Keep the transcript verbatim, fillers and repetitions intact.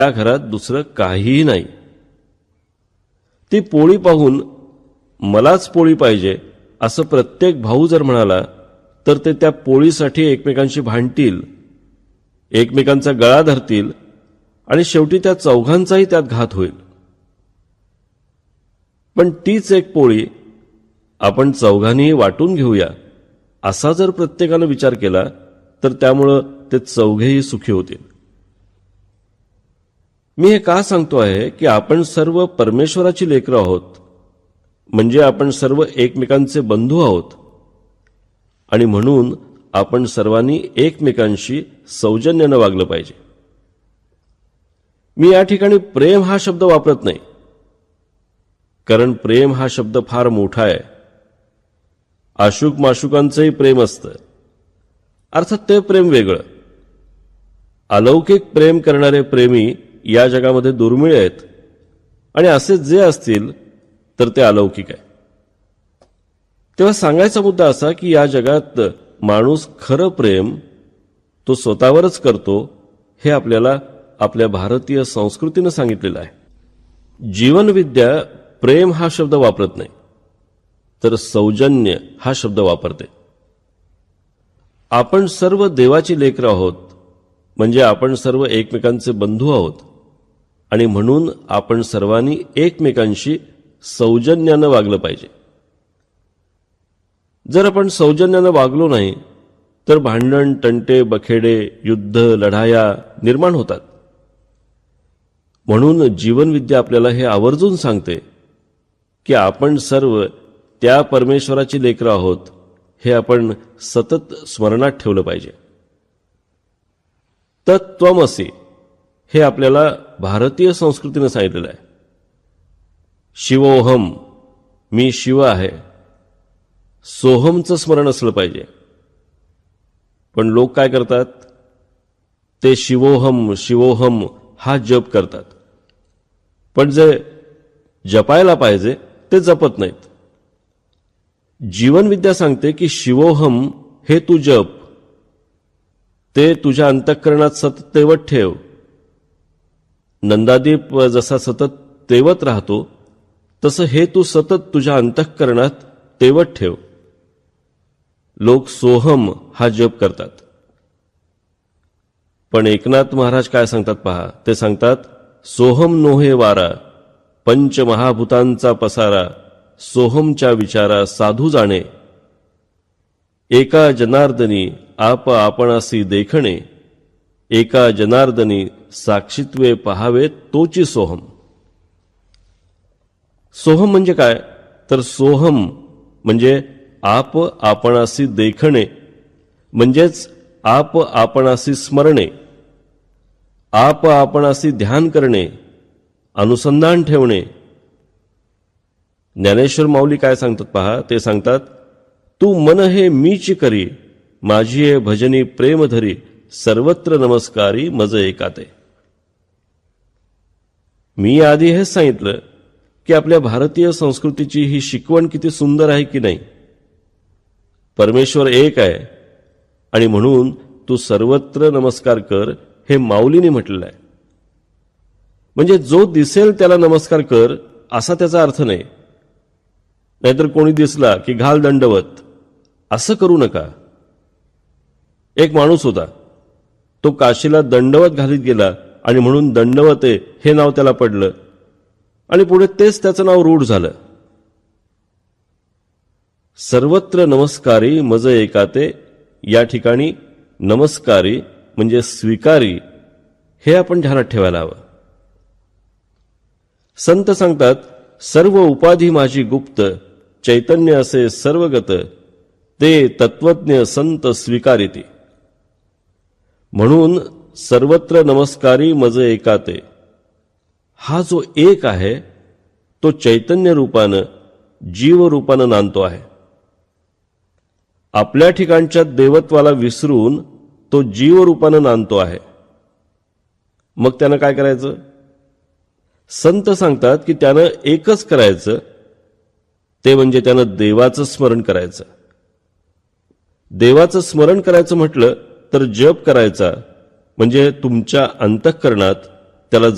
त्या घरात दुसरं काहीही नाही. ती पोळी पाहून मलाच पोळी पाहिजे असं प्रत्येक भाऊ जर म्हणाला तर ते त्या पोळीसाठी एकमेकांशी भांडतील, एकमेकांचा गळा धरतील आणि शेवटी त्या चौघांचाही त्यात घात होईल. पण तीच एक पोळी आपण चौघांनीही वाटून घेऊया असा जर प्रत्येकानं विचार केला तर त्यामुळं ते चौघेही सुखी होतील. मी हे का सांगतो आहे की आपण सर्व परमेश्वराची लेकरं आहोत, म्हणजे आपण सर्व एकमेकांचे बंधू आहोत आणि म्हणून आपण सर्वांनी एकमेकांशी सौजन्यानं वागलं पाहिजे. मी या ठिकाणी प्रेम हा शब्द वापरत नाही, कारण प्रेम हा शब्द फार मोठा आहे. आशुक माशुकांचंही प्रेम असतं, अर्थात ते प्रेम वेगळं. अलौकिक प्रेम करणारे प्रेमी या जगामध्ये दुर्मिळ आहेत आणि असे जे असतील तर ते अलौकिक आहे. तेव्हा सांगायचा मुद्दा असा की या जगात माणूस खरं प्रेम तो स्वतःवरच करतो हे आपल्याला आपल्या भारतीय संस्कृतीनं सांगितलेलं आहे. जीवनविद्या प्रेम हा शब्द वापरत नाही, तर सौजन्य हा शब्द वापरते. आपण सर्व देवाची लेकरं आहोत, म्हणजे आपण सर्व एकमेकांचे बंधू आहोत आणि म्हणून आपण सर्वांनी एकमेकांशी सौजन्यानं वागलं पाहिजे. जर आपण सौजन्यानं वागलो नाही तर भांडण, तंटे, बखेडे, युद्ध, लढाया निर्माण होतात. म्हणून जीवनविद्या आपल्याला हे आवर्जून सांगते की आपण सर्व त्या परमेश्वराची लेकरं आहोत हे आपण सतत स्मरणात ठेवलं पाहिजे. तत्त्वमसि हे आपल्याला भारतीय संस्कृतीनं सांगितलेलं आहे. शिवोहम, मी शिव आहे, सोहमचं स्मरण असलं पाहिजे. पण लोक काय करतात, ते शिवोहम शिवोहम हा जप करतात, पण जे जपायला पाहिजे ते जपत नाहीत. जीवनविद्या सांगते की शिवोहम हे तू जप, ते तुझ्या अंतःकरणात सतत तेवत ठेव. नंदादीप जसा सतत तेवत राहतो तसं हे तू सतत तुझ्या अंतःकरणात तेवत ठेव. लोक सोहम हा जप करतात, पण एकनाथ महाराज काय सांगतात पहा, ते सांगतात सोहम नोहे वारा, पंचमहाभूतांचा पसारा, सोहमच्या विचारा साधू जाणे. एका जनार्दनी आप आपणासी देखणे, एका जनार्दनी साक्षीत्वे पहावे तोची सोहम. सोहम म्हणजे काय, तर सोहम म्हणजे आप आपणासी देखणे, म्हणजेच आप आपणासी स्मरणे, आप आपणासी ध्यान करणे, अनुसंधान ठेवणे. ज्ञानेश्वर माऊली काय सांगतात पहा, ते सांगतात तू मन हे मीची करी, माझी हे भजनी प्रेम धरी, सर्वत्र नमस्कारी मज एकाते. मी आधी हेच सांगितलं की आपल्या भारतीय संस्कृतीची ही शिकवण किती सुंदर आहे की नाही. परमेश्वर एक आहे आणि म्हणून तू सर्वत्र नमस्कार कर हे माऊलीने म्हटलेलं आहे. म्हणजे जो दिसेल त्याला नमस्कार कर असा त्याचा अर्थ नाही. नाहीतर कोणी दिसला की घाल दंडवत, असं करू नका. एक माणूस होता, तो काशीला दंडवत घालीत गेला आणि म्हणून दंडवते हे नाव त्याला पडलं आणि पुढे तेच त्याचं नाव रूढ झालं. सर्वत्र नमस्कारी मज एकाते, या ठिकाणी नमस्कारी म्हणजे स्वीकारी हे आपण ध्यानात ठेवायला हवं. संत सांगतात सर्व उपाधी माझी गुप्त, चैतन्य असे सर्वगत, ते तत्वज्ञ संत स्वीकारिती. म्हणून सर्वत्र नमस्कारी मज एकाते हा जो एक आहे तो चैतन्य रूपानं, जीव रूपानं नांदतो आहे. आपल्या ठिकाणच्या देवत्वाला विसरून तो जीव रूपानं नांदतो आहे. मग त्यानं काय करायचं? संत सांगतात की त्यानं एकच करायचं, ते म्हणजे त्यानं देवाचं स्मरण करायचं. देवाचं स्मरण करायचं म्हटलं तर जप करायचा, म्हणजे तुमच्या अंतःकरणात त्याला